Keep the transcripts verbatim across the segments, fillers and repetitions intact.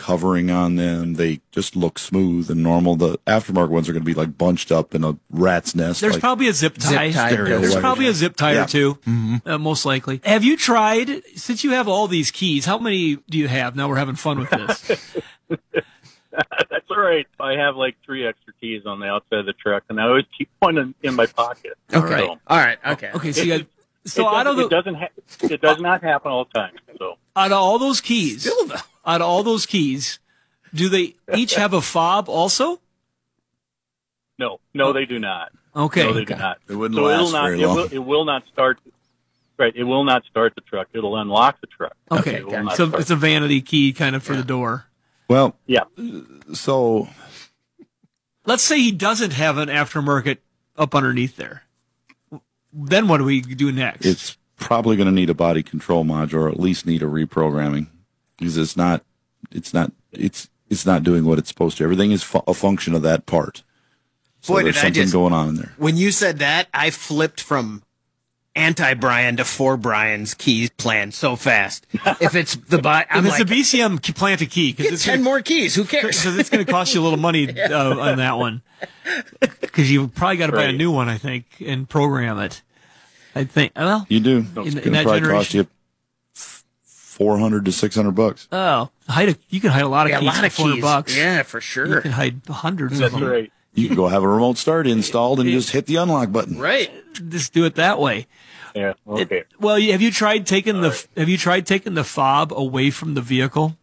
covering on them. They just look smooth and normal. The aftermarket ones are going to be like bunched up in a rat's nest. There's like probably a zip tie. Zip tie. There's probably a zip tie Yeah. or two, Mm-hmm. uh, most likely. Have you tried, since you have all these keys, how many do you have? Now we're having fun with this. That's all right. I have like three extra keys on the outside of the truck, and I always keep one in, in my pocket. Okay. So, All right. Okay. Okay, so you got, so it, out of doesn't, the, it doesn't ha- it does not happen all the time. So out of all those keys, out of all those keys, do they each have a fob also? no, no, they do not. Okay. No, they do not. It wouldn't so last it'll not. very It long. will, it will not start. Right. It will not start the truck. It'll unlock the truck. Okay. It will not So start. it's a vanity key kind of for the door. Well, Yeah. so Let's say he doesn't have an aftermarket up underneath there. Then what do we do next? it's probably going to need a body control module, or at least need a reprogramming, because it's not, it's not, it's it's not doing what it's supposed to. Everything is fu- a function of that part. So Boy, there's did I something just- going on in there. When you said that, I flipped from anti-Brian to for Brian's keys plan so fast. If it's the buy, I'm if it's like, a B C M key- plant a key, because get it's ten gonna, more keys. Who cares? because it's going to cost you a little money uh, on that one. Because you probably got to buy a Right. new one, I think, and program it. I think. Well, You do. In- It's in going to that probably cost generation- you four hundred to six hundred bucks. oh, hide a, you can hide a lot of Yeah, a keys lot for of four hundred keys. bucks. Yeah, for You sure. can hide hundreds That's of them. right. You can go have a remote start installed and just hit the unlock button. Right. Just do it that way. Yeah. Okay. It- well, you- have you tried taking the Have you tried taking the fob away from the vehicle?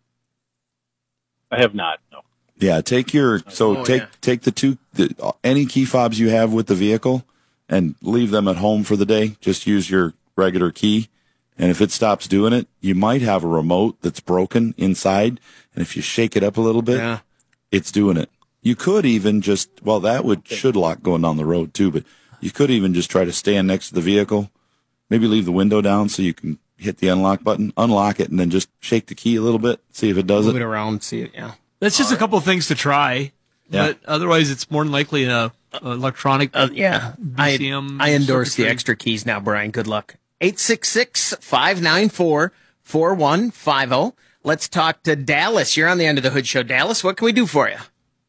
I have not. No. Yeah, take your so Oh, take yeah. take the two the, any key fobs you have with the vehicle and leave them at home for the day. Just use your regular key, and if it stops doing it, you might have a remote that's broken inside, and if you shake it up a little bit, Yeah. it's doing it. You could even just well that would should lock going down the road too, but you could even just try to stand next to the vehicle, maybe leave the window down so you can hit the unlock button, unlock it, and then just shake the key a little bit, see if it does Move it. it around. See it. Yeah. That's just a couple of things to try. Yeah. But otherwise, it's more than likely a, a electronic. Uh, yeah. I, B C M I endorse the circuitry. extra keys now, Brian. Good luck. eight six six, five nine four, four one five zero. Let's talk to Dallas. You're on the End of the Hood Show. Dallas, what can we do for you?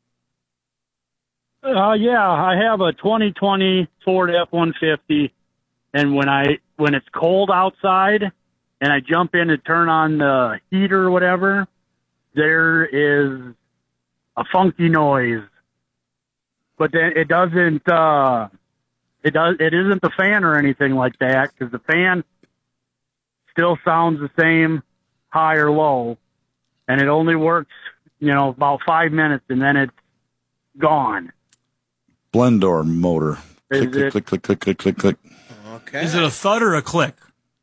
Uh, yeah, I have a twenty twenty Ford F one fifty, and when I when it's cold outside, and I jump in to turn on the heater or whatever, there is a funky noise. But then it doesn't. Uh, it does. It isn't the fan or anything like that, because the fan still sounds the same, high or low, and it only works, you know, about five minutes, and then it's gone. Blend door motor. Is Click, click, it- click, click, click, click, click, click. Okay. Is it a thud or a click?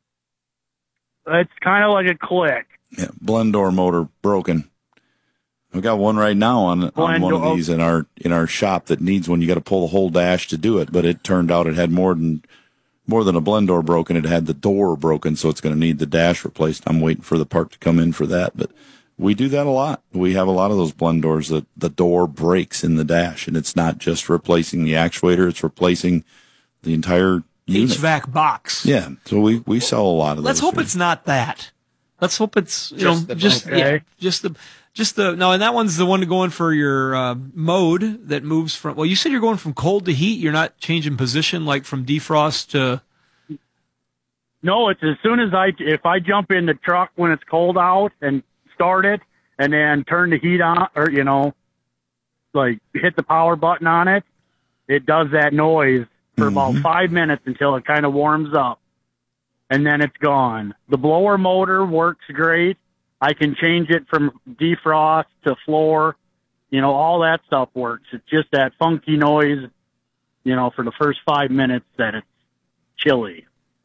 It's kind of like a click. Yeah, blend door motor broken. I've got one right now on, on Blend one of door- these in our in our shop that needs one. You got to pull the whole dash to do it, but it turned out it had more than more than a blend door broken. It had the door broken, so it's going to need the dash replaced. I'm waiting for the part to come in for that, but we do that a lot. We have a lot of those blend doors that the door breaks in the dash, and it's not just replacing the actuator; it's replacing the entire unit. H V A C box. Yeah, so we we sell a lot of Let's those. hope it's not that. Let's hope it's you Just know the- just okay. yeah just the just the no and that one's the one going for your uh, mode that moves from. Well, you said you're going from cold to heat. You're not changing position like from defrost to. No, it's as soon as I if I jump in the truck when it's cold out and start it, and then turn the heat on, or you know, like hit the power button on it, it does that noise for about five minutes until it kind of warms up, and then it's gone. The blower motor works great. I can change it from defrost to floor. You know, all that stuff works. It's just that funky noise, you know, for the first five minutes that it's chilly.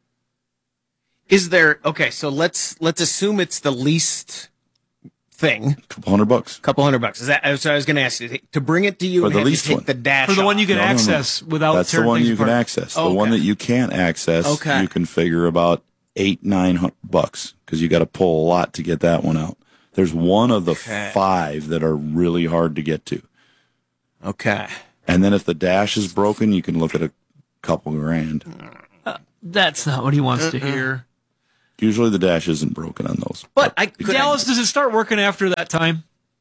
Is there okay? So let's let's assume it's the least thing. couple hundred bucks. Couple hundred bucks. Is that? So I was going to ask you to bring it to you For and the have you least take one. the dash For the one off. you can No, no, no. access without That's the tearing one things you can apart. access. The Okay. one that you can't access, Okay. you can figure about eight, nine hundred bucks because you got to pull a lot to get that one out. There's one of the Okay. five that are really hard to get to, Okay. and then if the dash is broken, you can look at a couple grand. That's not what he wants to hear. Usually the dash isn't broken on those. But I could Dallas, does it start working after that time?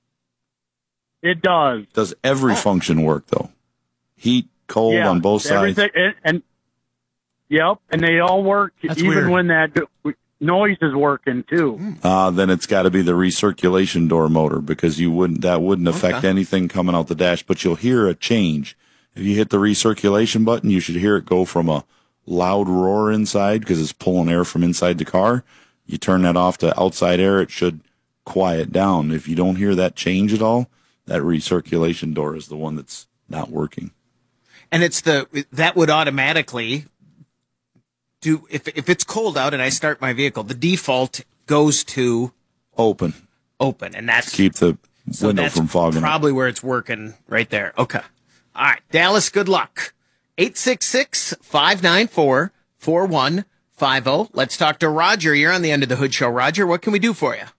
It does. Does every function work though? Heat, cold Yeah, on both sides. everything, and, and yep, and they all work That's even weird. when that noise is working too. Uh, then it's got to be the recirculation door motor because you wouldn't that wouldn't affect Okay. anything coming out the dash, but you'll hear a change. If you hit the recirculation button, you should hear it go from a loud roar inside because it's pulling air from inside the car. You turn that off to outside air, it should quiet down. If you don't hear that change at all, that recirculation door is the one that's not working. And it's the that would automatically do if if it's cold out and I start my vehicle, the default goes to Open. open, and that's Keep the so window that's from fogging up. probably where it's working right there. Okay, all right, Dallas, good luck. eight six six, five nine four, four one five zero. Let's talk to Roger. You're on the End of the Hood Show. Roger, what can we do for you?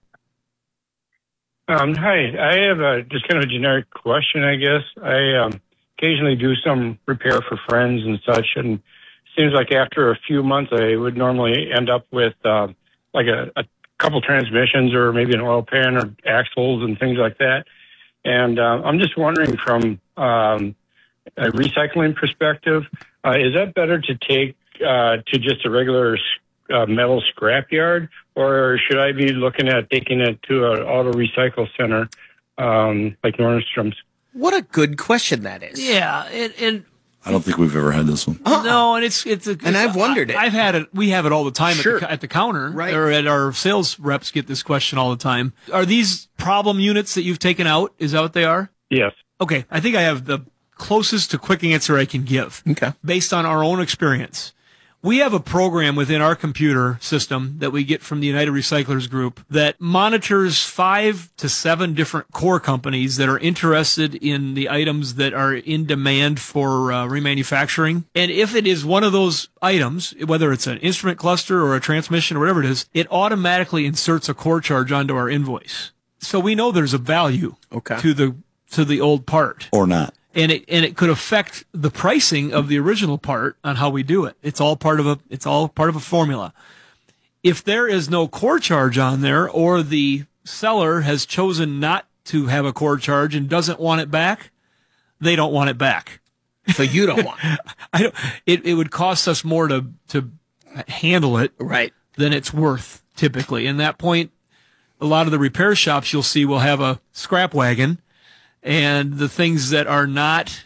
Um, hi, I have a just kind of a generic question, I guess. I um, occasionally do some repair for friends and such, and it seems like after a few months, I would normally end up with uh, like a, a couple transmissions or maybe an oil pan or axles and things like that. And uh, I'm just wondering from um, a recycling perspective, uh, is that better to take uh, to just a regular uh, metal scrapyard, or should I be looking at taking it to an auto recycle center um, like Nordstrom's? What a good question that is. Yeah, and, and I don't think we've ever had this one. no, and it's it's a, Uh-uh. And it's- I've wondered it. I've had it. We have it all the time Sure. at, the, at the counter, Right. or at our sales reps get this question all the time. Are these problem units that you've taken out? Is that what they are? Yes. Okay, I think I have the closest to quick answer I can give. Okay. Based on our own experience. We have a program within our computer system that we get from the United Recyclers Group that monitors five to seven different core companies that are interested in the items that are in demand for uh, remanufacturing. And if it is one of those items, whether it's an instrument cluster or a transmission or whatever it is, it automatically inserts a core charge onto our invoice. So we know there's a value Okay. to the to the old part. Or not. And it and it could affect the pricing of the original part on how we do it. It's all part of a it's all part of a formula. If there is no core charge on there, or the seller has chosen not to have a core charge and doesn't want it back, they don't want it back. So you don't want it. I don't. It it would cost us more to to handle it Right. than it's worth typically. And that point, a lot of the repair shops you'll see will have a scrap wagon. And the things that are not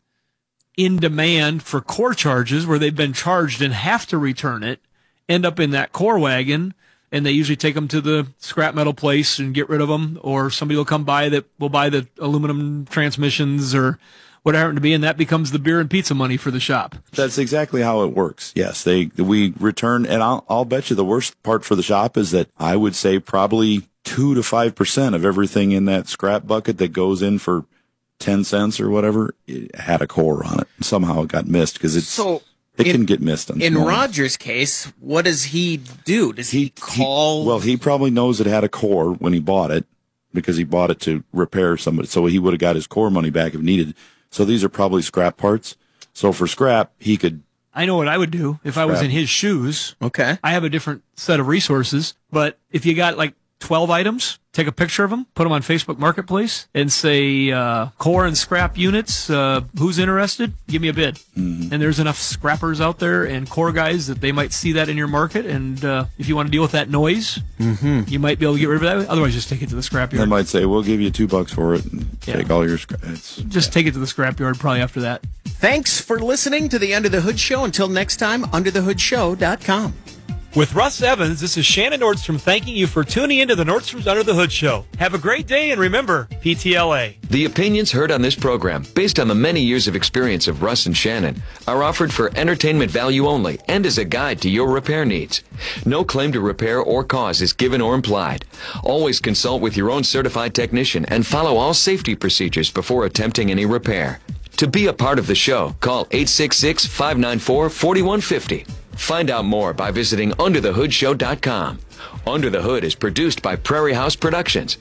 in demand for core charges, where they've been charged and have to return it, end up in that core wagon, and they usually take them to the scrap metal place and get rid of them, or somebody will come by that will buy the aluminum transmissions or whatever it to be, and that becomes the beer and pizza money for the shop. That's exactly how it works. Yes, they we return, and I'll, I'll bet you the worst part for the shop is that I would say probably two to five percent of everything in that scrap bucket that goes in for ten cents or whatever, it had a core on it. Somehow it got missed because it's So it in- can get missed. On In small- Roger's case, what does he do? Does he, call? well, he probably knows it had a core when he bought it because he bought it to repair somebody. So he would have got his core money back if needed. So these are probably scrap parts. So for scrap, he could. I know what I would do if I was Scrap. in his shoes. okay. I have a different set of resources, but if you got like twelve items, take a picture of them, put them on Facebook Marketplace, and say, uh, core and scrap units, uh, who's interested? Give me a bid. Mm-hmm. And there's enough scrappers out there and core guys that they might see that in your market. And uh, if you want to deal with that noise, Mm-hmm. you might be able to get rid of that. Otherwise, just take it to the They scrapyard. might say, "We'll give you two bucks for it and Yeah. take all your scrap." It's, Just take it to the scrapyard probably after that. Thanks for listening to the Under the Hood Show. Until next time, under the hood show dot com. With Russ Evans, this is Shannon Nordstrom thanking you for tuning into the Nordstrom's Under the Hood Show. Have a great day, and remember, P T L A. The opinions heard on this program, based on the many years of experience of Russ and Shannon, are offered for entertainment value only and as a guide to your repair needs. No claim to repair or cause is given or implied. Always consult with your own certified technician and follow all safety procedures before attempting any repair. To be a part of the show, call eight six six, five nine four, four one five zero. Find out more by visiting under the hood show dot com. Under the Hood is produced by Prairie House Productions.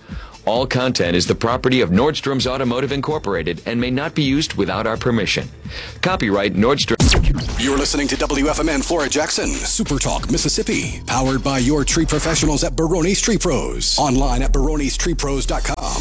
All content is the property of Nordstrom's Automotive Incorporated and may not be used without our permission. Copyright Nordstrom. You're listening to W F M N Flora Jackson, Super Talk, Mississippi. Powered by your tree professionals at Barone's Tree Pros. Online at barones tree pros dot com.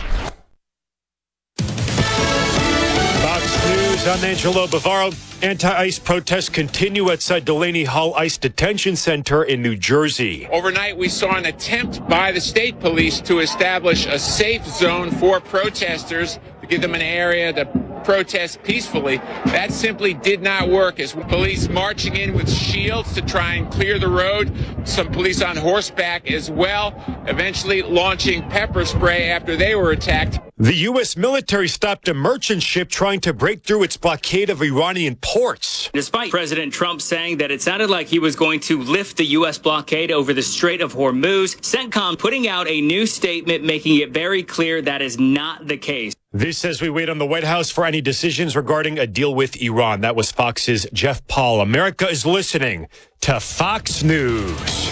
Fox News, I'm Angelo Bavaro. Anti-ICE protests continue outside Delaney Hall ICE Detention Center in New Jersey. Overnight, we saw an attempt by the state police to establish a safe zone for protesters, to give them an area to protest peacefully. That simply did not work, as police marching in with shields to try and clear the road, some police on horseback as well, eventually launching pepper spray after they were attacked. The U S military stopped a merchant ship trying to break through its blockade of Iranian ports. Despite President Trump saying that it sounded like he was going to lift the U S blockade over the Strait of Hormuz, CENTCOM putting out a new statement making it very clear that is not the case. This as we wait on the White House for any decisions regarding a deal with Iran. That was Fox's Jeff Paul. America is listening to Fox News.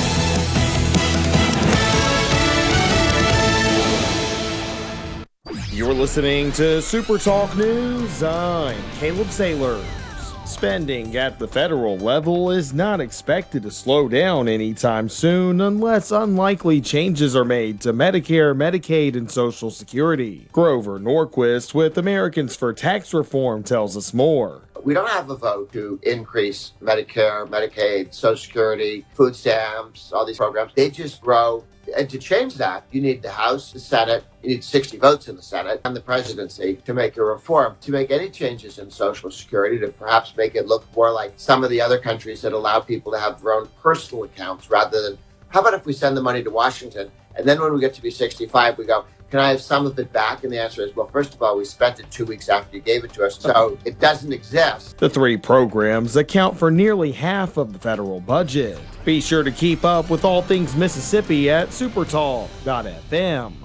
You're listening to Super Talk News. I'm Caleb Sailors. Spending at the federal level is not expected to slow down anytime soon unless unlikely changes are made to Medicare, Medicaid, and Social Security. Grover Norquist with Americans for Tax Reform tells us more. We don't have a vote to increase Medicare, Medicaid, Social Security, food stamps, all these programs. They just grow. And to change that, you need the House, the Senate, you need sixty votes in the Senate and the presidency to make a reform, to make any changes in Social Security, to perhaps make it look more like some of the other countries that allow people to have their own personal accounts rather than, how about if we send the money to Washington and then when we get to be sixty-five, we go, can I have some of it back? And the answer is, well, first of all, we spent it two weeks after you gave it to us, so it doesn't exist. The three programs account for nearly half of the federal budget. Be sure to keep up with all things Mississippi at supertalk dot f m.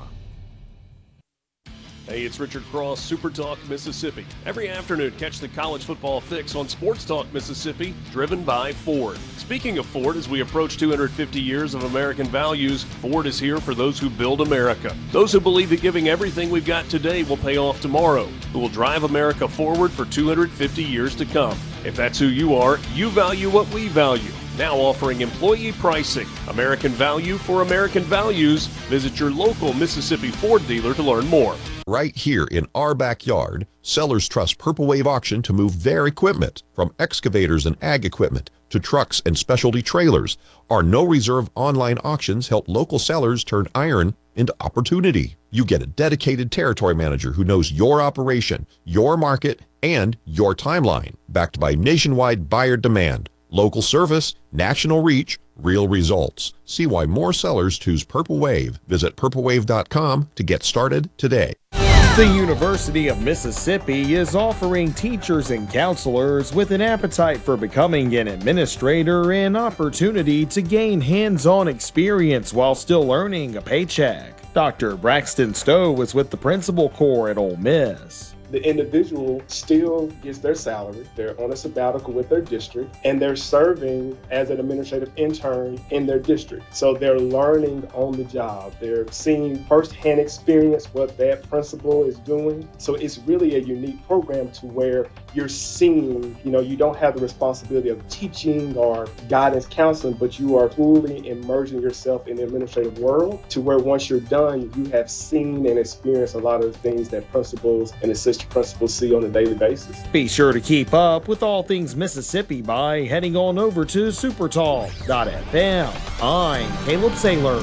Hey, it's Richard Cross, Super Talk Mississippi. Every afternoon, catch the college football fix on Sports Talk Mississippi, driven by Ford. Speaking of Ford, as we approach two hundred fifty years of American values, Ford is here for those who build America. Those who believe that giving everything we've got today will pay off tomorrow, who will drive America forward for two hundred fifty years to come. If that's who you are, you value what we value. Now offering employee pricing. American value for American values. Visit your local Mississippi Ford dealer to learn more. Right here in our backyard, sellers trust Purple Wave Auction to move their equipment, from excavators and ag equipment to trucks and specialty trailers. Our no-reserve online auctions help local sellers turn iron into opportunity. You get a dedicated territory manager who knows your operation, your market, and your timeline, backed by nationwide buyer demand. Local service, national reach, real results. See why more sellers choose Purple Wave. Visit purple wave dot com to get started today. The University of Mississippi is offering teachers and counselors with an appetite for becoming an administrator an opportunity to gain hands-on experience while still earning a paycheck. Doctor Braxton Stowe was with the principal corps at Ole Miss. The individual still gets their salary, they're on a sabbatical with their district, and they're serving as an administrative intern in their district. So they're learning on the job. They're seeing firsthand experience what that principal is doing. So it's really a unique program to where you're seeing, you know, you don't have the responsibility of teaching or guidance counseling, but you are fully immersing yourself in the administrative world to where once you're done, you have seen and experienced a lot of the things that principals and assistant principals see on a daily basis. Be sure to keep up with all things Mississippi by heading on over to supertalk dot f m. I'm Caleb Sailor.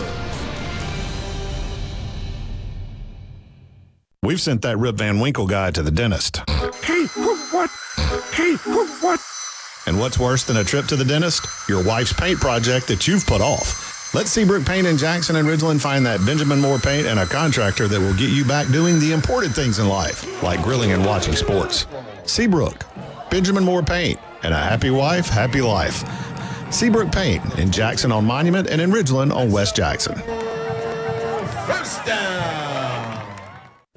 We've sent that Rip Van Winkle guy to the dentist. Hey, what? Hey, what? And what's worse than a trip to the dentist? Your wife's paint project that you've put off. Let Seabrook Paint in Jackson and Ridgeland find that Benjamin Moore Paint and a contractor that will get you back doing the important things in life, like grilling and watching sports. Seabrook, Benjamin Moore Paint, and a happy wife, happy life. Seabrook Paint in Jackson on Monument and in Ridgeland on West Jackson. First down.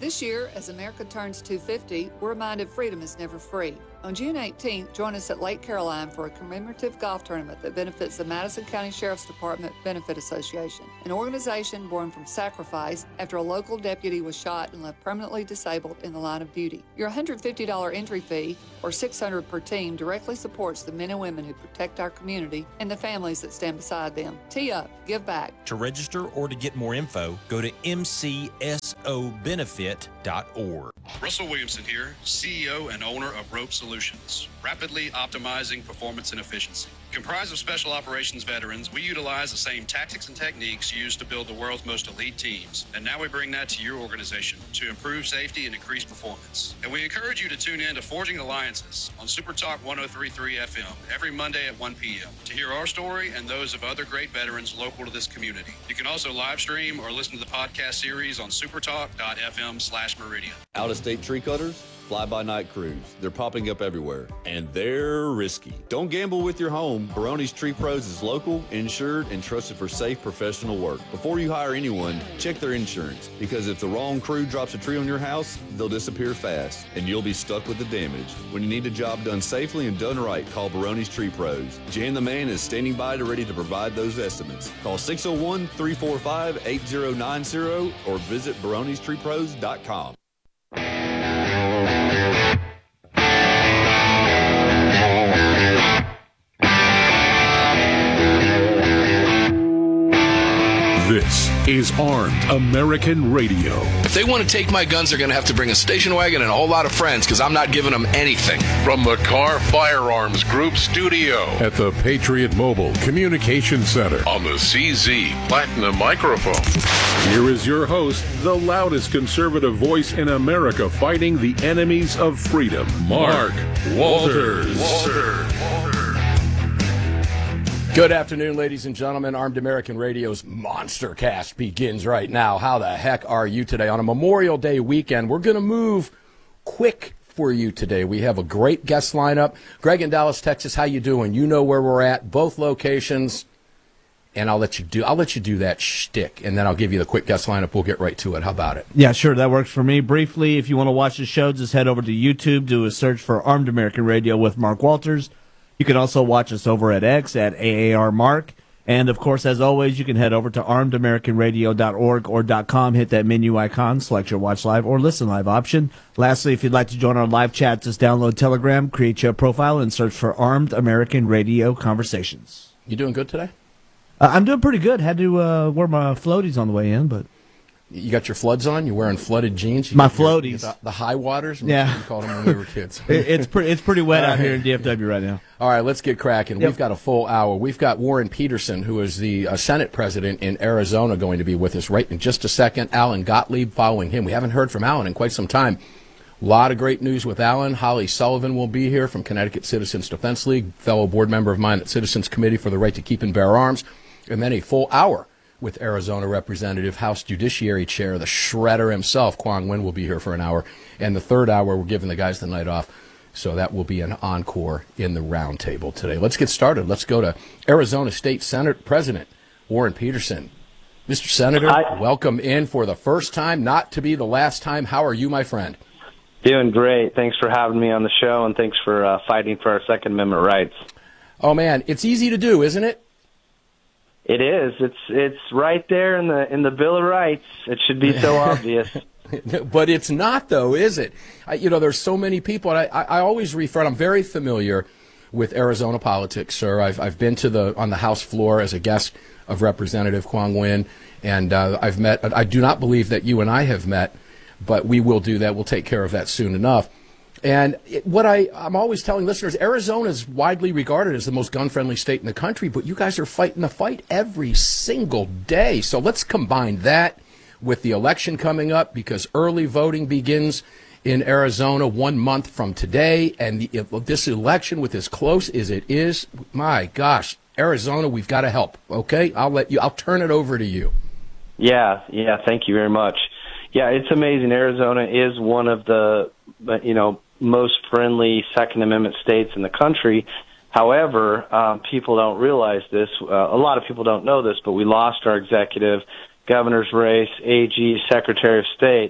This year, as America turns two fifty, we're reminded freedom is never free. On June eighteenth, join us at Lake Caroline for a commemorative golf tournament that benefits the Madison County Sheriff's Department Benefit Association, an organization born from sacrifice after a local deputy was shot and left permanently disabled in the line of duty. Your one hundred fifty dollars entry fee, or six hundred dollars per team, directly supports the men and women who protect our community and the families that stand beside them. Tee up, give back. To register or to get more info, go to m c s o benefit dot org. Russell Williamson here, C E O and owner of Rope Solutions, rapidly optimizing performance and efficiency. Comprised of special operations veterans, we utilize the same tactics and techniques used to build the world's most elite teams. And now we bring that to your organization to improve safety and increase performance. And we encourage you to tune in to Forging Alliances on Super Talk one oh three point three F M every Monday at one p.m. to hear our story and those of other great veterans local to this community. You can also live stream or listen to the podcast series on supertalk.fm slash meridian. Out-of-state tree cutters, fly-by-night crews. They're popping up everywhere, and they're risky. Don't gamble with your home. Barone's Tree Pros is local, insured, and trusted for safe professional work. Before you hire anyone, check their insurance, because if the wrong crew drops a tree on your house, they'll disappear fast, and you'll be stuck with the damage. When you need a job done safely and done right, call Barone's Tree Pros. Jan the Man is standing by to ready to provide those estimates. Call six oh one, three four five, eight oh nine oh or visit barones tree pros dot com. This is Armed American Radio. If they want to take my guns, they're going to have to bring a station wagon and a whole lot of friends, because I'm not giving them anything. From the Car Firearms Group studio At the Patriot Mobile Communication Center on the C Z Platinum microphone. Here is your host, the loudest conservative voice in America fighting the enemies of freedom, Mark Walters. Walter. Good afternoon, ladies and gentlemen. Armed American Radio's Monster Cast begins right now. How the heck are you today? On a Memorial Day weekend, we're going to move quick for you today. We have a great guest lineup. Greg in Dallas, Texas, how you doing? You know where we're at, both locations, and I'll let you do I'll let you do that shtick, and then I'll give you the quick guest lineup. We'll get right to it. How about it? Yeah, sure. That works for me. Briefly, if you want to watch the show, just head over to YouTube, do a search for Armed American Radio with Mark Walters. You can also watch us over at X at A A R Mark. And, of course, as always, you can head over to armed american radio dot org or .com, hit that menu icon, select your watch live or listen live option. Lastly, if you'd like to join our live chat, just download Telegram, create your profile, and search for Armed American Radio Conversations. You doing good today? Uh, I'm doing pretty good. Had to uh, wear my floaties on the way in, but... You got your floods on? You wearing flooded jeans? You My got your- floaties. The, the high waters? Yeah. We called them when we were kids. it, it's, pre- it's pretty wet All out right. here in D F W right now. All right, let's get cracking. Yep. We've got a full hour. We've got Warren Peterson, who is the uh, Senate president in Arizona, going to be with us right in just a second. Alan Gottlieb following him. We haven't heard from Alan in quite some time. A lot of great news with Alan. Holly Sullivan will be here from Connecticut Citizens Defense League, fellow board member of mine at Citizens Committee for the Right to Keep and Bear Arms. And then a full hour with Arizona Representative, House Judiciary Chair, the shredder himself, Kwong Win, will be here for an hour. And the third hour, we're giving the guys the night off. So that will be an encore in the roundtable today. Let's get started. Let's go to Arizona State Senate President Warren Peterson. Mister Senator, Hi. welcome in for the first time, not to be the last time. How are you, my friend? Doing great. Thanks for having me on the show, and thanks for uh, fighting for our Second Amendment rights. Oh, man, it's easy to do, isn't it? It is. It's it's right there in the in the Bill of Rights. It should be so obvious. But it's not, though, is it? I, you know, there's so many people. And I, I, I always refer. I'm very familiar with Arizona politics, sir. I've I've been to the on the House floor as a guest of Representative Kwong Win, and uh, I've met. I do not believe that you and I have met, but we will do that. We'll take care of that soon enough. And it, what I, I'm always telling listeners, Arizona is widely regarded as the most gun-friendly state in the country, but you guys are fighting the fight every single day. So let's combine that with the election coming up, because early voting begins in Arizona one month from today. And the, if this election, with as close as it is, my gosh, Arizona, we've got to help. Okay, I'll let you. I'll turn it over to you. Yeah, yeah. Thank you very much. Yeah, it's amazing. Arizona is one of the, you know, most friendly Second Amendment states in the country. However, um, people don't realize this. Uh, a lot of people don't know this, but we lost our executive, governor's race, A G, Secretary of State,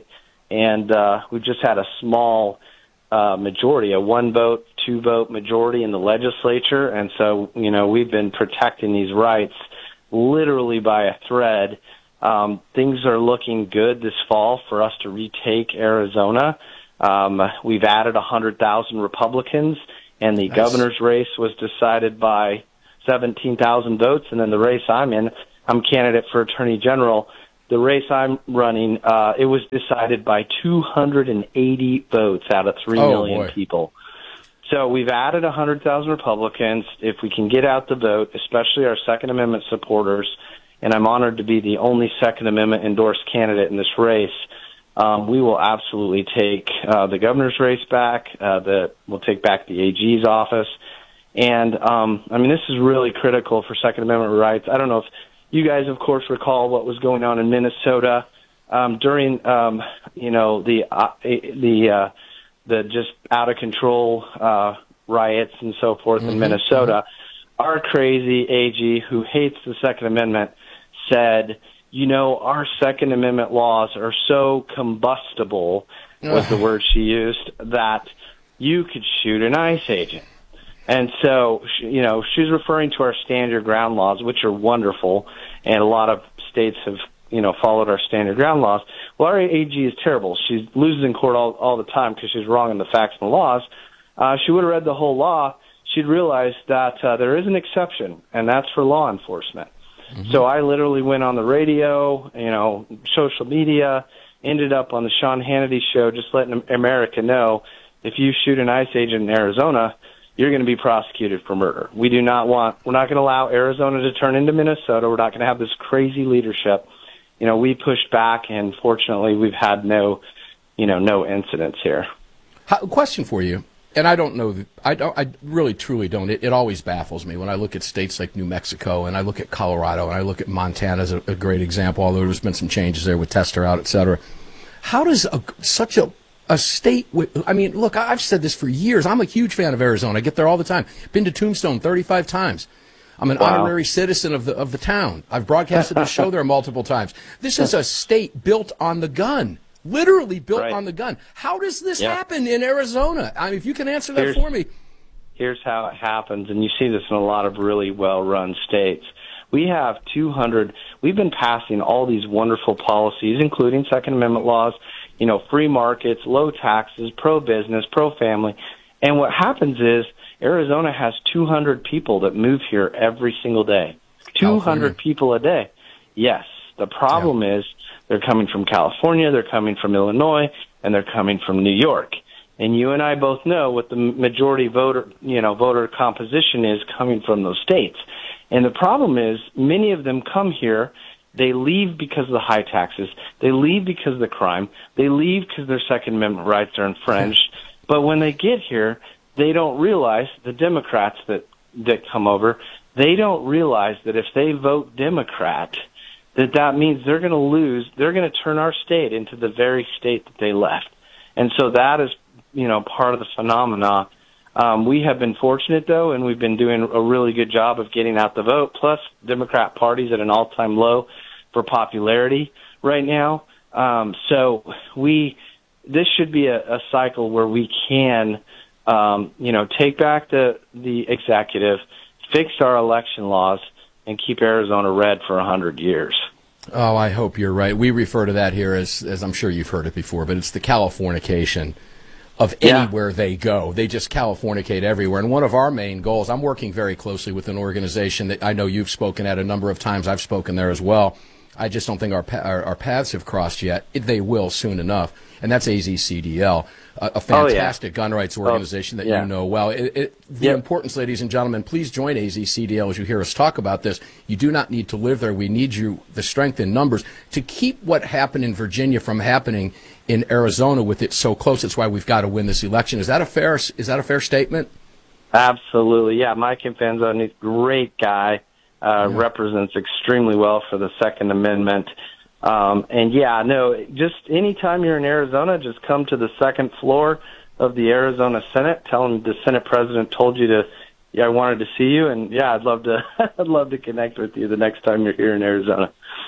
and uh, we've just had a small uh, majority, a one vote, two vote majority in the legislature, and so you know we've been protecting these rights literally by a thread. Um, things are looking good this fall for us to retake Arizona. Um, we've added one hundred thousand Republicans, and the Nice. governor's race was decided by seventeen thousand votes, and then the race I'm in, I'm candidate for attorney general. The race I'm running, uh, it was decided by two hundred eighty votes out of three Oh, million boy. people. So we've added one hundred thousand Republicans. If we can get out the vote, especially our Second Amendment supporters, and I'm honored to be the only Second Amendment endorsed candidate in this race, um, we will absolutely take uh, the governor's race back. Uh, the, we'll take back the A G's office. And, um, I mean, this is really critical for Second Amendment rights. I don't know if you guys, of course, recall what was going on in Minnesota um, during, um, you know, the uh, the uh, the just out of control uh, riots and so forth Mm-hmm. in Minnesota. Our crazy A G, who hates the Second Amendment, said, you know, our Second Amendment laws are so combustible, was the word she used, that you could shoot an ICE agent. And so, she- you know, she's referring to our stand your ground laws, which are wonderful, and a lot of states have, you know, followed our stand your ground laws. Well, our A G is terrible. She loses in court all, all the time because she's wrong in the facts and the laws. Uh, she would have read the whole law. She'd realize that uh, there is an exception, and that's for law enforcement. So I literally went on the radio, you know, social media, ended up on the Sean Hannity show, just letting America know if you shoot an ICE agent in Arizona, you're going to be prosecuted for murder. We do not want, we're not going to allow Arizona to turn into Minnesota. We're not going to have this crazy leadership. You know, we pushed back, and fortunately, we've had no, you know, no incidents here. How, question for you, and I don't know, I don't, I really truly don't. It, it always baffles me when I look at states like New Mexico, and I look at Colorado, and I look at Montana as a, a great example, although there's been some changes there with tester out, et cetera. How does a, such a a state with, I mean, look, I've said this for years. I'm a huge fan of Arizona. I get there all the time. Been to Tombstone thirty-five times. I'm an Wow. honorary citizen of the of the town. I've broadcasted the show there multiple times. This is a state built on the gun. Literally built Right. on the gun. How does this Yeah. happen in Arizona? I mean, if you can answer that Here's- for me. Here's how it happens, and you see this in a lot of really well-run states. We have two hundred, we've been passing all these wonderful policies, including Second Amendment laws, you know, free markets, low taxes, pro-business, pro-family. And what happens is Arizona has two hundred people that move here every single day. two hundred people a day. Yes. The problem is they're coming from California, they're coming from Illinois, and they're coming from New York. And you and I both know what the majority voter, you know, voter composition is coming from those states. And the problem is many of them come here, they leave because of the high taxes, they leave because of the crime, they leave because their Second Amendment rights are infringed. But when they get here, they don't realize, the Democrats that, that come over, they don't realize that if they vote Democrat, that that means they're going to lose, they're going to turn our state into the very state that they left. And so that is, you know, part of the phenomena. Um, we have been fortunate, though, and we've been doing a really good job of getting out the vote. Plus, Democrat Party's at an all-time low for popularity right now. Um, so we, this should be a, a cycle where we can, um, you know, take back the, the executive, fix our election laws, and keep Arizona red for a hundred years. Oh, I hope you're right. We refer to that here as, as I'm sure you've heard it before, but it's the Californication of Yeah. anywhere they go. They just Californicate everywhere. And one of our main goals, I'm working very closely with an organization that I know you've spoken at a number of times. I've spoken there as well. I just don't think our, pa- our, our paths have crossed yet. It, they will soon enough. And that's A Z C D L, a, a fantastic gun rights organization that yeah. you know well. It, it, the Yep. importance, ladies and gentlemen, please join A Z C D L as you hear us talk about this. You do not need to live there. We need you, the strength in numbers, to keep what happened in Virginia from happening in Arizona with it so close. That's why we've got to win this election. Is that a fair, is that a fair statement? Absolutely, yeah. Mike Infanzone, he's a great guy, uh, yeah. represents extremely well for the Second Amendment. Um, and yeah, no, just anytime you're in Arizona, just come to the second floor of the Arizona Senate, tell them the Senate president told you to, yeah, I wanted to see you. And yeah, I'd love to, I'd love to connect with you the next time you're here in Arizona.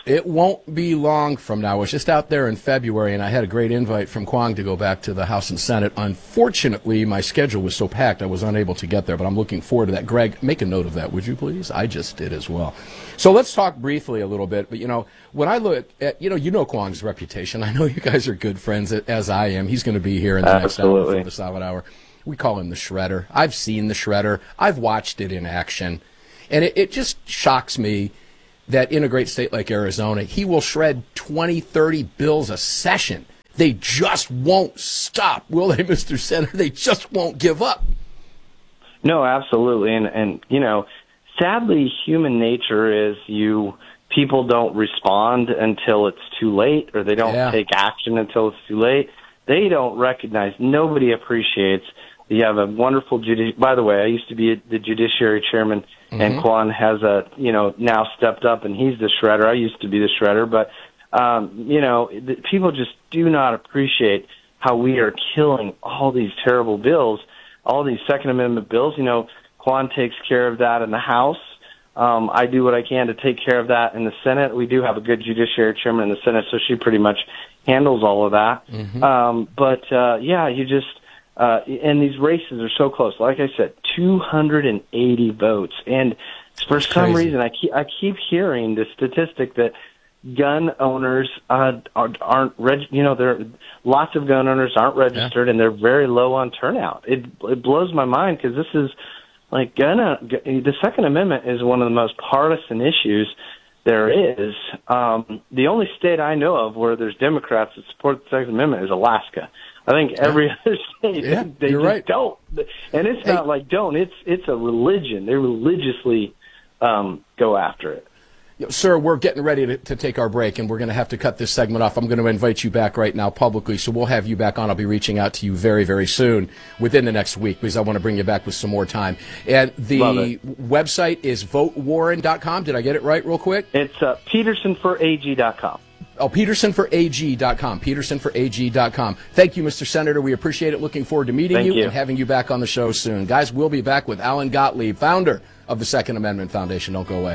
It won't be long from now. I was just out there in February, and I had a great invite from Kwong to go back to the House and Senate. Unfortunately, my schedule was so packed I was unable to get there, but I'm looking forward to that. Greg, make a note of that, would you please? I just did as well. So let's talk briefly a little bit. But, you know, when I look at, you know, you know Kwong's reputation. I know you guys are good friends, as I am. He's going to be here in the Absolutely. next hour for the Solid Hour. We call him the Shredder. I've seen the Shredder. I've watched it in action. And it, it just shocks me that in a great state like Arizona, he will shred twenty, thirty bills a session. They just won't stop, will they, Mister Senator? They just won't give up. No, absolutely. And, and you know, sadly, human nature is you people don't respond until it's too late, or they don't Yeah. take action until it's too late. They don't recognize, nobody appreciates that you have a wonderful judici- by the way, I used to be the judiciary chairman, and Mhm. Kwong has a, you know, now stepped up and he's the shredder. I used to be the shredder, but, um, you know, the, people just do not appreciate how we are killing all these terrible bills, all these Second Amendment bills. You know, Kwong takes care of that in the House. Um, I do what I can to take care of that in the Senate. We do have a good judiciary chairman in the Senate, so she pretty much handles all of that. Mhm. Um, but, uh, yeah, you just, uh, and these races are so close. Like I said, two hundred eighty votes. And for That's some crazy. reason, I keep, I keep hearing the statistic that gun owners uh, aren't, aren't reg- you know, there lots of gun owners aren't registered, and they're very low on turnout. It, it blows my mind because this is like gun, uh, the Second Amendment is one of the most partisan issues there is. Um, the only state I know of where there's Democrats that support the Second Amendment is Alaska. I think every other state, Yeah, they you're just right. don't. And it's not like don't. It's it's a religion. They religiously um, go after it. You know, sir, we're getting ready to, to take our break, and we're going to have to cut this segment off. I'm going to invite you back right now publicly, so we'll have you back on. I'll be reaching out to you very, very soon, within the next week, because I want to bring you back with some more time. And Love the it. website is vote warren dot com. Did I get it right real quick? It's uh, peterson for a g dot com. Oh, peterson for a g dot com. peterson for a g dot com. Thank you, Mister Senator. We appreciate it. Looking forward to meeting Thank you, you. and having you back on the show soon. Guys, we'll be back with Alan Gottlieb, founder of the Second Amendment Foundation. Don't go away.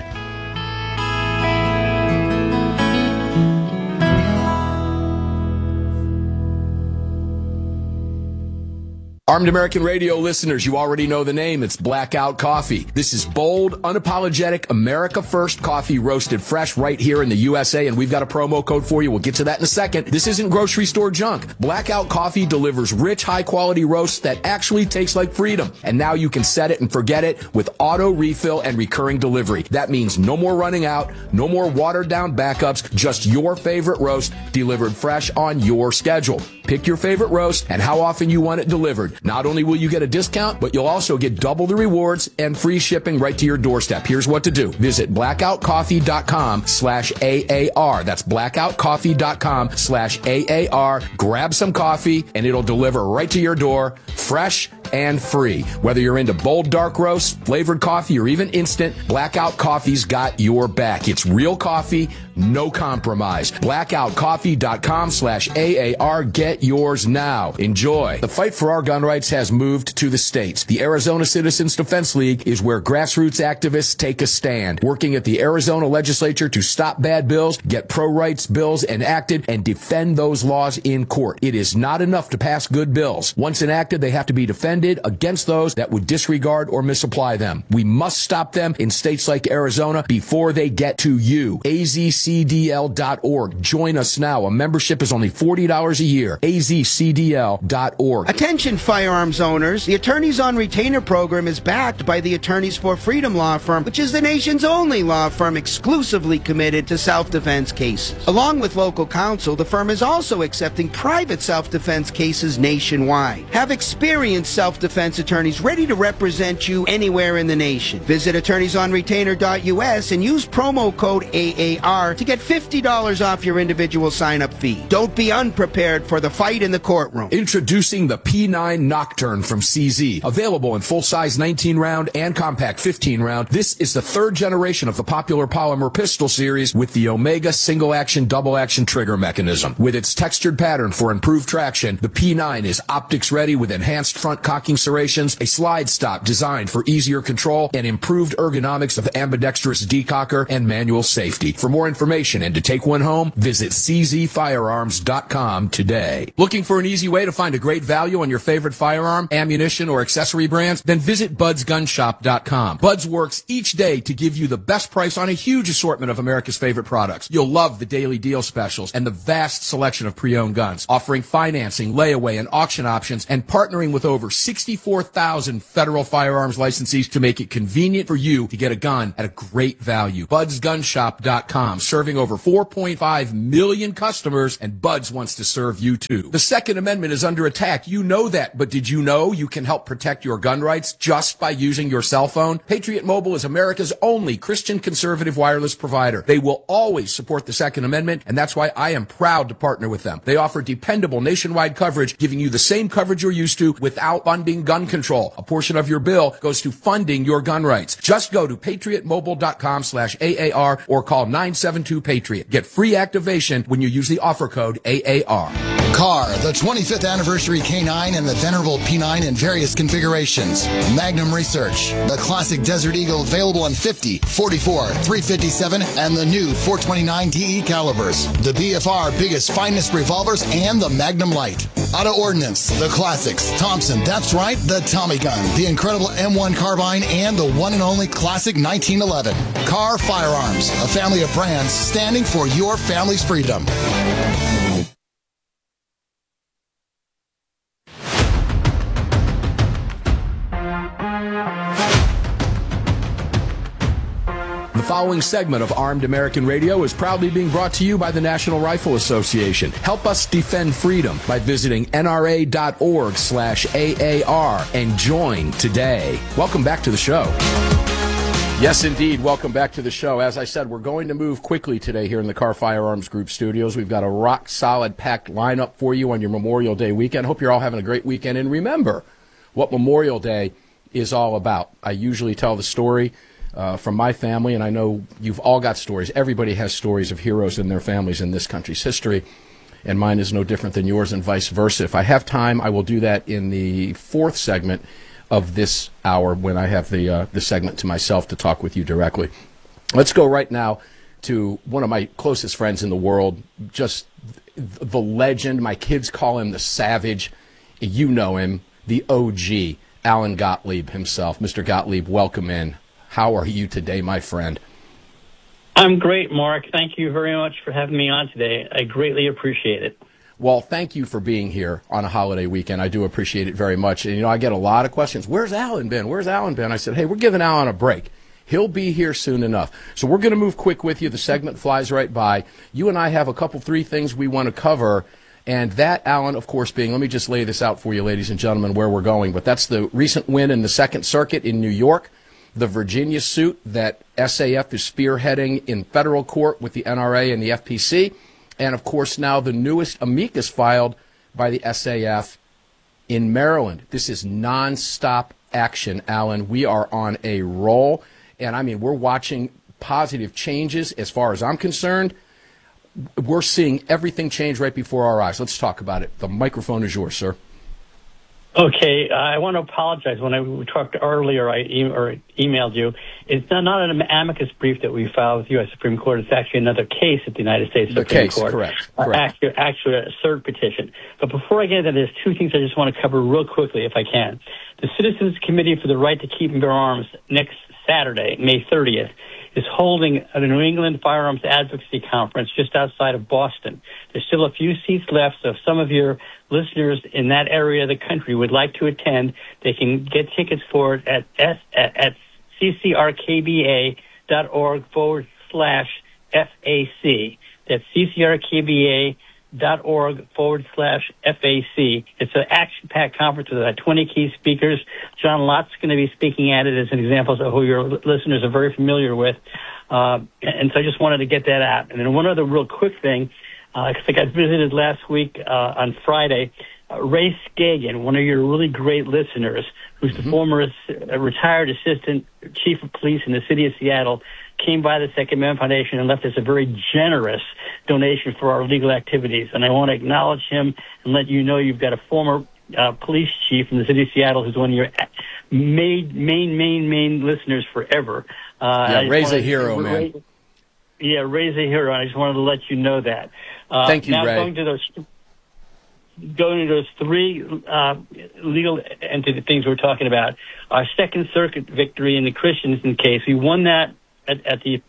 Armed American Radio listeners, you already know the name. It's Blackout Coffee. This is bold, unapologetic, America First coffee roasted fresh right here in the U S A, and we've got a promo code for you. We'll get to that in a second. This isn't grocery store junk. Blackout Coffee delivers rich, high-quality roasts that actually taste like freedom. And now you can set it and forget it with auto refill and recurring delivery. That means no more running out, no more watered-down backups, just your favorite roast delivered fresh on your schedule. Pick your favorite roast and how often you want it delivered. Not only will you get a discount, but you'll also get double the rewards and free shipping right to your doorstep. Here's what to do. Visit blackout coffee dot com slash A A R. That's blackout coffee dot com slash A A R. Grab some coffee and it'll deliver right to your door, fresh and free. Whether you're into bold dark roasts, flavored coffee, or even instant, Blackout Coffee's got your back. It's real coffee, no compromise. blackout coffee dot com slash A A R. Get yours now. Enjoy. The fight for our gun rights has moved to the states. The Arizona Citizens Defense League is where grassroots activists take a stand, working at the Arizona legislature to stop bad bills, get pro-rights bills enacted, and defend those laws in court. It is not enough to pass good bills. Once enacted, they have to be defended against those that would disregard or misapply them. We must stop them in states like Arizona before they get to you. A Z C D L dot org. Join us now. A membership is only forty dollars a year. A Z C D L dot org. Attention firearms owners. The Attorneys on Retainer program is backed by the Attorneys for Freedom law firm, which is the nation's only law firm exclusively committed to self-defense cases. Along with local counsel, the firm is also accepting private self-defense cases nationwide. Have experienced self-defense attorneys ready to represent you anywhere in the nation. Visit attorneys on retainer dot U S and use promo code A A R to get fifty dollars off your individual sign-up fee. Don't be unprepared for the fight in the courtroom. Introducing the P nine Nocturne from C Z. Available in full-size nineteen round and compact fifteen round, this is the third generation of the popular polymer pistol series with the Omega single-action, double-action trigger mechanism. With its textured pattern for improved traction, the P nine is optics-ready with enhanced front cockpit cocking serrations, a slide stop designed for easier control, and improved ergonomics of ambidextrous decocker and manual safety. For more information and to take one home, visit c z firearms dot com today. Looking for an easy way to find a great value on your favorite firearm, ammunition, or accessory brands? Then visit buds gun shop dot com. Buds works each day to give you the best price on a huge assortment of America's favorite products. You'll love the daily deal specials and the vast selection of pre-owned guns, offering financing, layaway, and auction options, and partnering with over sixty-four thousand federal firearms licensees to make it convenient for you to get a gun at a great value. buds gun shop dot com, serving over four point five million customers, and Buds wants to serve you too. The Second Amendment is under attack. You know that, but did you know you can help protect your gun rights just by using your cell phone? Patriot Mobile is America's only Christian conservative wireless provider. They will always support the Second Amendment, and that's why I am proud to partner with them. They offer dependable nationwide coverage, giving you the same coverage you're used to without funding gun control. A portion of your bill goes to funding your gun rights. Just go to patriot mobile dot com slash A A R or call nine seven two Patriot. Get free activation when you use the offer code A A R. Car, the twenty-fifth anniversary K nine and the venerable P nine in various configurations. Magnum Research, the classic Desert Eagle available in fifty, forty-four, three fifty-seven, and the new four twenty-nine D E calibers. The B F R biggest, finest revolvers, and the Magnum Light. Auto Ordnance, the classics. Thompson, that's right, the Tommy gun, the incredible M one carbine, and the one and only classic nineteen eleven. Car Firearms, a family of brands standing for your family's freedom. The following segment of Armed American Radio is proudly being brought to you by the National Rifle Association. Help us defend freedom by visiting N R A dot org slash A A R and join today. Welcome back to the show. Yes, indeed. Welcome back to the show. As I said, we're going to move quickly today here in the Car Firearms Group studios. We've got a rock-solid packed lineup for you on your Memorial Day weekend. Hope you're all having a great weekend. And remember what Memorial Day is all about. I usually tell the story Uh, from my family, and I know you've all got stories. Everybody has stories of heroes in their families in this country's history, and mine is no different than yours and vice versa. If I have time, I will do that in the fourth segment of this hour when I have the, uh, the segment to myself to talk with you directly. Let's go right now to one of my closest friends in the world, just the legend. My kids call him the Savage. You know him, the O G, Alan Gottlieb himself. Mister Gottlieb, welcome in. How are you today, my friend? I'm great, Mark. Thank you very much for having me on today. I greatly appreciate it. Well, thank you for being here on a holiday weekend. I do appreciate it very much. And, you know, I get a lot of questions. Where's Alan been? Where's Alan been? I said, hey, we're giving Alan a break. He'll be here soon enough. So we're going to move quick with you. The segment flies right by. You and I have a couple, three things we want to cover. And that, Alan, of course, being, let me just lay this out for you, ladies and gentlemen, where we're going. But that's the recent win in the Second Circuit in New York. The Virginia suit that S A F is spearheading in federal court with the N R A and the F P C, and of course now the newest amicus filed by the S A F in Maryland. This is nonstop action, Alan. We are on a roll, and I mean, we're watching positive changes as far as I'm concerned. We're seeing everything change right before our eyes. Let's talk about it. The microphone is yours, sir. Okay, uh, I want to apologize. When I we talked earlier, I e- or emailed you. It's not, not an amicus brief that we filed with the U S Supreme Court. It's actually another case at the United States the Supreme case, Court. Correct. Uh, correct. actually, actually, a cert petition. But before I get into that, there's two things I just want to cover real quickly, if I can. The Citizens Committee for the Right to Keep and Bear Arms next Saturday, May thirtieth, is holding a New England Firearms Advocacy Conference just outside of Boston. There's still a few seats left, so if some of your listeners in that area of the country would like to attend, they can get tickets for it at S, at, at ccrkba.org forward slash FAC. That's ccrkba.org forward slash FAC. It's an action-packed conference with about twenty key speakers. John Lott's going to be speaking at it as an example of who your listeners are very familiar with. Uh, and so I just wanted to get that out. And then one other real quick thing, because uh, I got visited last week uh, on Friday. Uh, Ray Skagen, one of your really great listeners, who's mm-hmm. the former uh, retired assistant chief of police in the city of Seattle, came by the Second Amendment Foundation and left us a very generous donation for our legal activities. And I want to acknowledge him and let you know you've got a former uh, police chief in the city of Seattle, who's one of your main, main, main, main listeners forever. Uh, yeah, Ray's a hero, man. Ray, yeah, Ray's a hero, and I just wanted to let you know that. Uh, Thank you, now Ray. Going to those, going to those three uh, legal entity things we're talking about, our Second Circuit victory in the Christensen case, we won that at, at the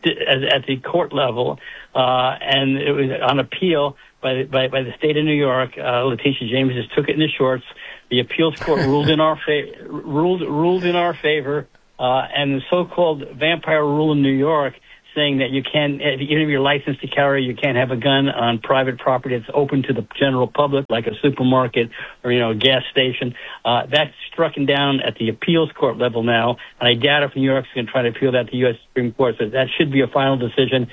at the court level, uh, and it was on appeal by the, by, by the state of New York. Uh, Letitia James just took it in the shorts. The appeals court ruled in our fa- ruled ruled in our favor, uh, and the so-called vampire rule in New York, saying that you can't, even if you're licensed to carry, you can't have a gun on private property that's open to the general public, like a supermarket or, you know, a gas station. Uh, that's struck down at the appeals court level now, and I doubt if New York's going to try to appeal that to the U S Supreme Court. So that should be a final decision,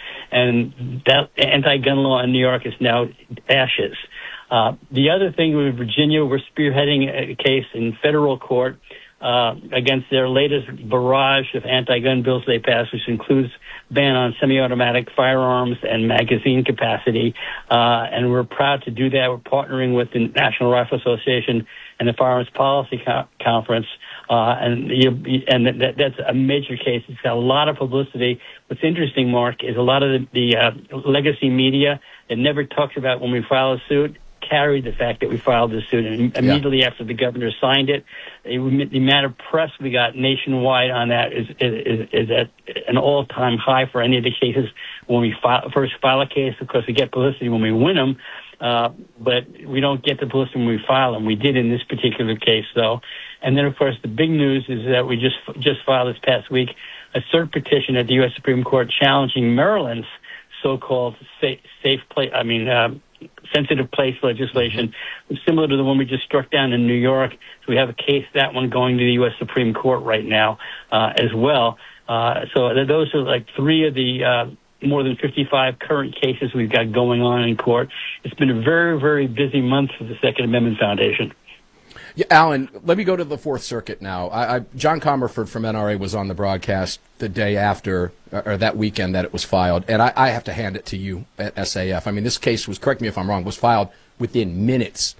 and that anti-gun law in New York is now ashes. Uh, the other thing with Virginia, we're spearheading a case in federal court uh, against their latest barrage of anti-gun bills they passed, which includes ban on semi-automatic firearms and magazine capacity. Uh, and we're proud to do that. We're partnering with the National Rifle Association and the Firearms Policy Co- Conference. Uh, and you, and that, that's a major case. It's got a lot of publicity. What's interesting, Mark, is a lot of the, the uh, legacy media that never talks about when we file a suit carried the fact that we filed this suit. And immediately yeah. after the governor signed it, the amount of press we got nationwide on that is is, is at an all-time high for any of the cases. When we file, first file a case, of course, we get publicity when we win them, uh, but we don't get the publicity when we file them. We did in this particular case, though. And then, of course, the big news is that we just just filed this past week a cert petition at the U S Supreme Court challenging Maryland's so-called safe, safe place, I mean, uh, sensitive place legislation, similar to the one we just struck down in New York. So we have a case, that one going to the U S Supreme Court right now uh, as well. Uh, so those are like three of the uh, more than fifty-five current cases we've got going on in court. It's been a very, very busy month for the Second Amendment Foundation. Yeah, Alan, let me go to the Fourth Circuit now. I, I, John Comerford from N R A was on the broadcast the day after, or that weekend that it was filed, and I, I have to hand it to you at S A F. I mean, this case was, correct me if I'm wrong, was filed within minutes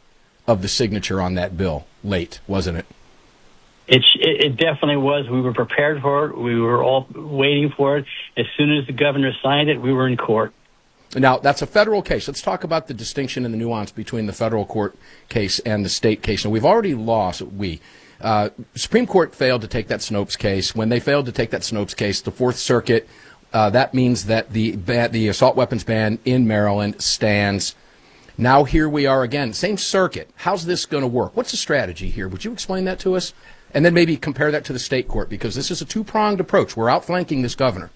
of the signature on that bill. Late, wasn't it? It, it definitely was. We were prepared for it. We were all waiting for it. As soon as the governor signed it, we were in court. Now, that's a federal case. Let's talk about the distinction and the nuance between the federal court case and the state case. Now, we've already lost, we, uh, Supreme Court failed to take that Snopes case. When they failed to take that Snopes case, the Fourth Circuit, uh, that means that the the assault weapons ban in Maryland stands. Now here we are again, same circuit. How's this going to work? What's the strategy here? Would you explain that to us? And then maybe compare that to the state court, because this is a two-pronged approach. We're outflanking this governor.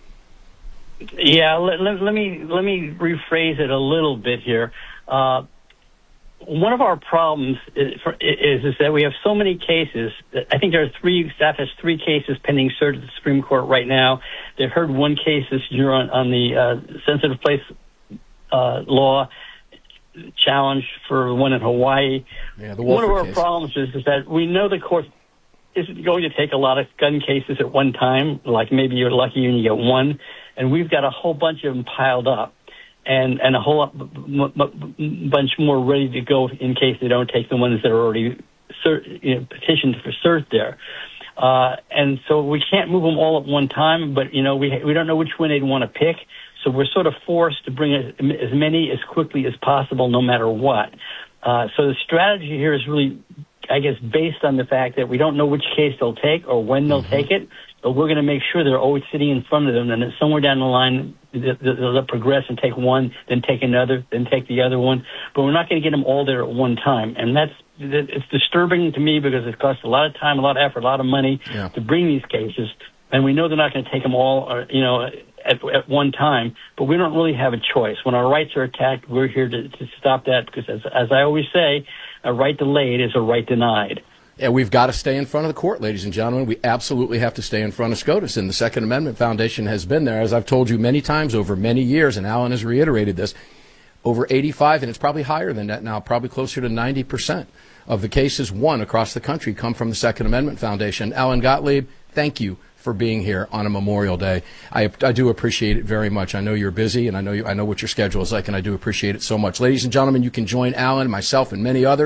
Yeah, let, let, let me let me rephrase it a little bit here. Uh, one of our problems is, is is that we have so many cases. I think there are three. Staff has three cases pending cert at the Supreme Court right now. They've heard one case this year on, on the uh, sensitive place uh, law challenge for one in Hawaii. Yeah, the one of our case. problems is, is that we know the court isn't going to take a lot of gun cases at one time. Like maybe you're lucky and you get one. And we've got a whole bunch of them piled up, and, and a whole m- m- bunch more ready to go in case they don't take the ones that are already cert, you know, petitioned for cert there. Uh, and so we can't move them all at one time, but, you know, we we don't know which one they'd want to pick. So we're sort of forced to bring as, as many as quickly as possible, no matter what. Uh, so the strategy here is really, I guess, based on the fact that we don't know which case they'll take or when they'll mm-hmm. take it. But we're going to make sure they're always sitting in front of them, and that somewhere down the line they'll progress and take one, then take another, then take the other one. But we're not going to get them all there at one time, and that's it's disturbing to me because it costs a lot of time, a lot of effort, a lot of money yeah. to bring these cases, and we know they're not going to take them all, or, you know, at, at one time. But we don't really have a choice. When our rights are attacked, we're here to, to stop that because, as, as I always say, a right delayed is a right denied. Yeah, we've got to stay in front of the court, ladies and gentlemen. We absolutely have to stay in front of SCOTUS, and the Second Amendment Foundation has been there, as I've told you many times over many years, and Alan has reiterated this, over eighty-five, and it's probably higher than that now, probably closer to ninety percent of the cases won across the country come from the Second Amendment Foundation. Alan Gottlieb, thank you for being here on a Memorial Day. I, I do appreciate it very much. I know you're busy, and I know you, I know what your schedule is like, and I do appreciate it so much. Ladies and gentlemen, you can join Alan, myself, and many others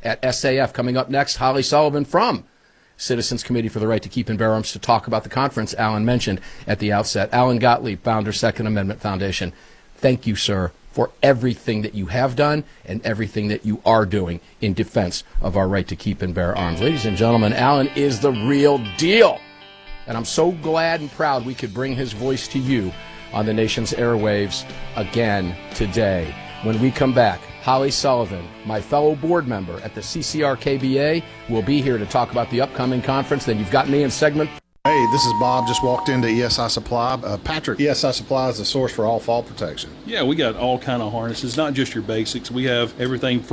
at S A F. Coming up next, Holly Sullivan from Citizens Committee for the Right to Keep and Bear Arms to talk about the conference Alan mentioned at the outset. Alan Gottlieb, founder, Second Amendment Foundation. Thank you, sir, for everything that you have done and everything that you are doing in defense of our right to keep and bear arms. Ladies and gentlemen, Alan is the real deal. And I'm so glad and proud we could bring his voice to you on the nation's airwaves again today. When we come back, Holly Sullivan, my fellow board member at the C C R K B A, will be here to talk about the upcoming conference. Then you've got me in segment. Hey, this is Bob. Just walked into E S I Supply. Uh, Patrick, E S I Supply is the source for all fall protection. Yeah, we got all kind of harnesses, not just your basics. We have everything